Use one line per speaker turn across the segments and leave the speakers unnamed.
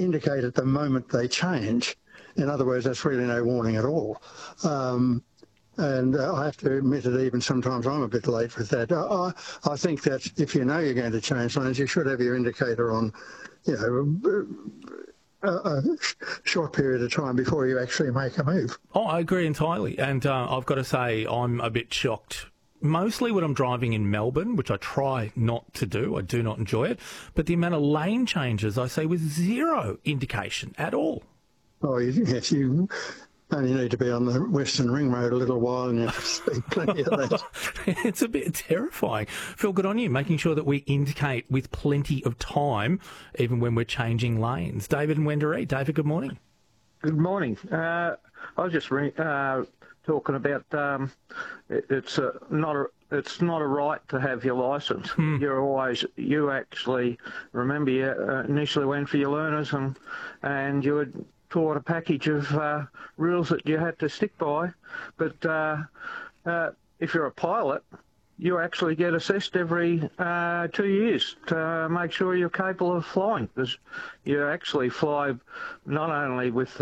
indicate at the moment they change. In other words, that's really no warning at all. And I have to admit that even sometimes I'm a bit late with that. I think that if you know you're going to change lanes, you should have your indicator on, a short period of time before you actually make a move.
Oh, I agree entirely. And I've got to say, I'm a bit shocked. Mostly when I'm driving in Melbourne, which I try not to do. I do not enjoy it. But the amount of lane changes I see with zero indication at all.
Oh, yes, you only need to be on the Western Ring Road a little while and you see plenty of that.
It's a bit terrifying. Phil, good on you, making sure that we indicate with plenty of time, even when we're changing lanes. David and Wendouree. David, good morning.
Good morning. I was just talking about it's not a right to have your licence. You actually remember you initially went for your learners and you would taught a package of rules that you had to stick by, but if you're a pilot, you actually get assessed every 2 years to make sure you're capable of flying, because you actually fly not only with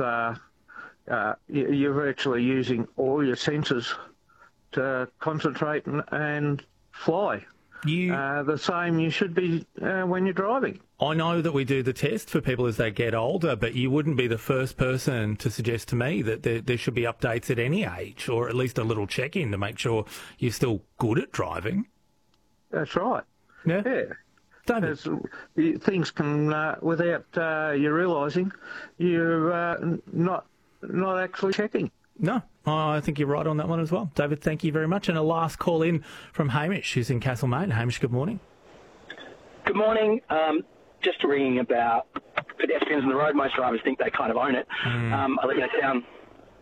you're actually using all your senses to concentrate and fly. The same you should be when you're driving.
I know that we do the test for people as they get older, but you wouldn't be the first person to suggest to me that there should be updates at any age, or at least a little check-in to make sure you're still good at driving.
That's right.
Yeah.
David. Things can, without you realising, you're not actually checking.
No, I think you're right on that one as well. David, thank you very much. And a last call in from Hamish, who's in Castlemaine. Hamish, good morning.
Good morning. Just ringing about pedestrians on the road. Most drivers think they kind of own it. I live in a town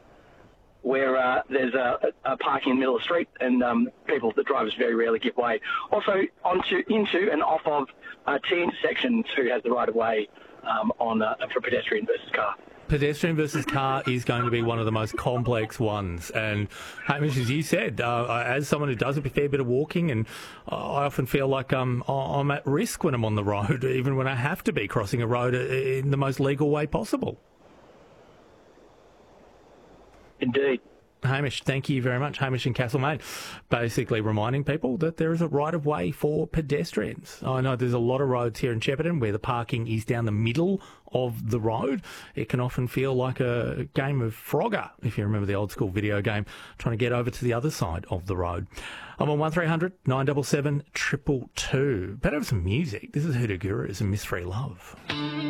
where there's a parking in the middle of the street, and the drivers very rarely give way. Also, into and off of T intersection 2 has the right of way for pedestrian versus car.
Pedestrian versus car is going to be one of the most complex ones. And, Hamish, as you said, as someone who does a fair bit of walking, and I often feel like I'm at risk when I'm on the road, even when I have to be crossing a road in the most legal way possible.
Indeed.
Hamish, thank you very much. Hamish in Castlemaine, basically reminding people that there is a right-of-way for pedestrians. I know there's a lot of roads here in Shepparton where the parking is down the middle of the road. It can often feel like a game of Frogger, if you remember the old-school video game, trying to get over to the other side of the road. I'm on 1300 977 222. Better have some music. This is Hoodoo Gurus and Miss Free Love.